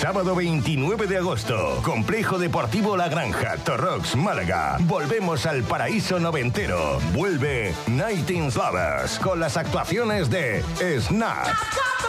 Sábado 29 de agosto, Complejo Deportivo La Granja, Torrox, Málaga. Volvemos al paraíso noventero. Vuelve Nightingale Lovers con las actuaciones de Snap.